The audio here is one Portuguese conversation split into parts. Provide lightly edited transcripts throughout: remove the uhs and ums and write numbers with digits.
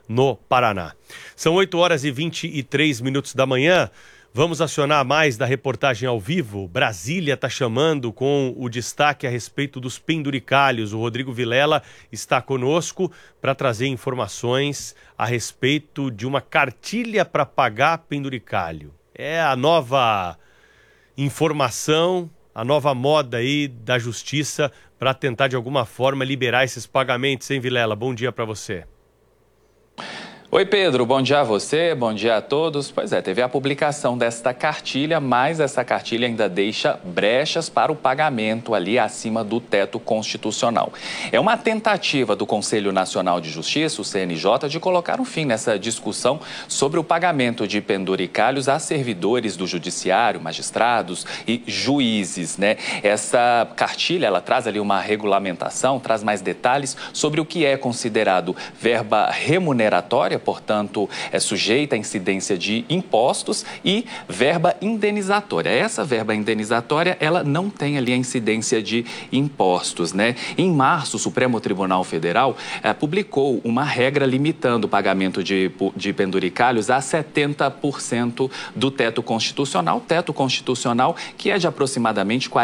no Paraná. São 8h23 da manhã. Vamos acionar mais da reportagem ao vivo. Brasília está chamando com o destaque a respeito dos penduricalhos. O Rodrigo Vilela está conosco para trazer informações a respeito de uma cartilha para pagar penduricalho. É a nova informação, a nova moda aí da justiça para tentar de alguma forma liberar esses pagamentos, hein, Vilela? Bom dia para você. Oi, Pedro, bom dia a você, bom dia a todos. Pois é, teve a publicação desta cartilha, mas essa cartilha ainda deixa brechas para o pagamento ali acima do teto constitucional. É uma tentativa do Conselho Nacional de Justiça, o CNJ, de colocar um fim nessa discussão sobre o pagamento de penduricalhos a servidores do judiciário, magistrados e juízes, né? Essa cartilha, ela traz ali uma regulamentação, traz mais detalhes sobre o que é considerado verba remuneratória, portanto, é sujeita à incidência de impostos, e verba indenizatória. Essa verba indenizatória, ela não tem ali a incidência de impostos, né? Em março, o Supremo Tribunal Federal publicou uma regra limitando o pagamento de penduricalhos a 70% do teto constitucional que é de aproximadamente R$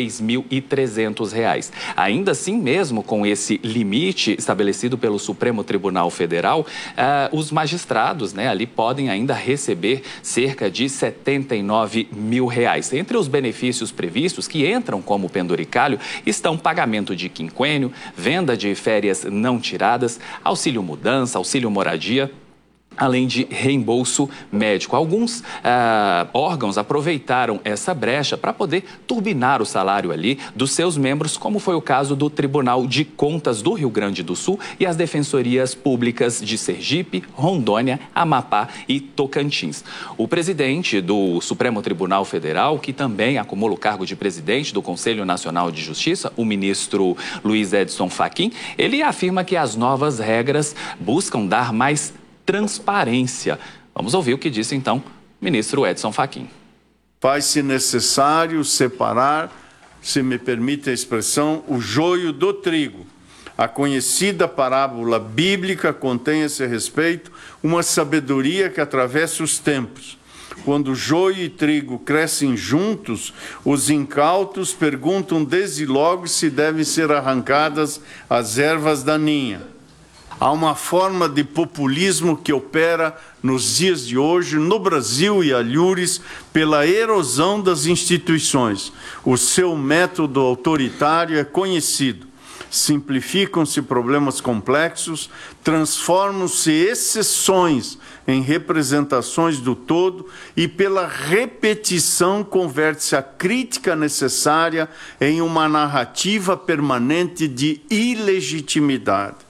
46.300. Ainda assim, mesmo com esse limite estabelecido pelo Supremo Tribunal Federal, os magistrados, né, ali podem ainda receber cerca de R$ 79 mil. Entre os benefícios previstos que entram como penduricalho estão pagamento de quinquênio, venda de férias não tiradas, auxílio mudança, auxílio moradia, além de reembolso médico. Alguns órgãos aproveitaram essa brecha para poder turbinar o salário ali dos seus membros, como foi o caso do Tribunal de Contas do Rio Grande do Sul e as defensorias públicas de Sergipe, Rondônia, Amapá e Tocantins. O presidente do Supremo Tribunal Federal, que também acumula o cargo de presidente do Conselho Nacional de Justiça, o ministro Luiz Edson Fachin, ele afirma que as novas regras buscam dar mais transparência. Vamos ouvir o que disse, então, o ministro Edson Fachin. Faz-se necessário separar, se me permite a expressão, o joio do trigo. A conhecida parábola bíblica contém a esse respeito uma sabedoria que atravessa os tempos. Quando joio e trigo crescem juntos, os incautos perguntam desde logo se devem ser arrancadas as ervas daninhas. Há uma forma de populismo que opera nos dias de hoje no Brasil e alhures pela erosão das instituições. O seu método autoritário é conhecido. Simplificam-se problemas complexos, transformam-se exceções em representações do todo e pela repetição converte-se a crítica necessária em uma narrativa permanente de ilegitimidade.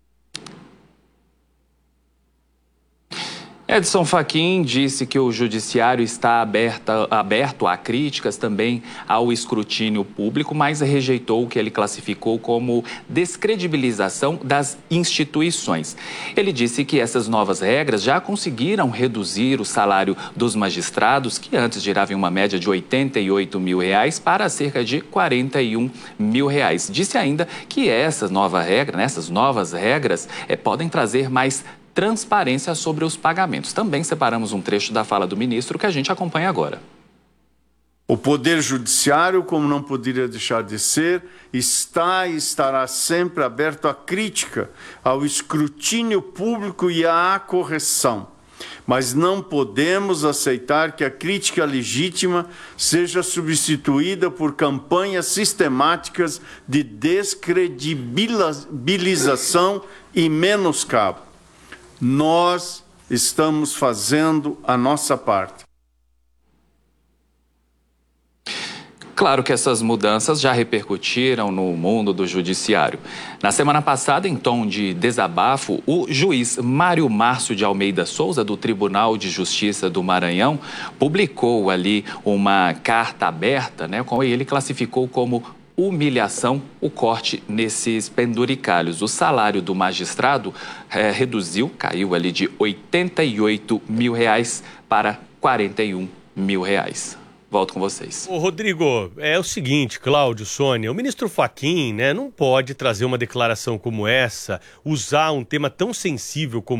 Edson Fachin disse que o judiciário está aberto a críticas, também ao escrutínio público, mas rejeitou o que ele classificou como descredibilização das instituições. Ele disse que essas novas regras já conseguiram reduzir o salário dos magistrados, que antes girava em uma média de R$ 88 mil, para cerca de R$ 41 mil. Disse ainda que essas novas regras podem trazer mais transparência sobre os pagamentos. Também separamos um trecho da fala do ministro que a gente acompanha agora. O Poder Judiciário, como não poderia deixar de ser, está e estará sempre aberto à crítica, ao escrutínio público e à correção. Mas não podemos aceitar que a crítica legítima seja substituída por campanhas sistemáticas de descredibilização e menoscabo. Nós estamos fazendo a nossa parte. Claro que essas mudanças já repercutiram no mundo do judiciário. Na semana passada, em tom de desabafo, o juiz Mário Márcio de Almeida Souza, do Tribunal de Justiça do Maranhão, publicou ali uma carta aberta, né, com ele classificou como humilhação o corte nesses penduricalhos. O salário do magistrado caiu ali de R$ 88 mil para R$ 41 mil. Volto com vocês. Ô, Rodrigo, é o seguinte, Cláudio, Sônia, o ministro Fachin, né, não pode trazer uma declaração como essa, usar um tema tão sensível como